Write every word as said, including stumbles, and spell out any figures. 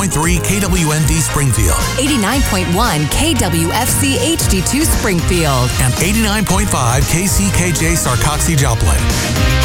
point three K W N D Springfield, eighty-nine point one K W F C H D two Springfield, and eighty-nine point five K C K J Sarcoxie Joplin.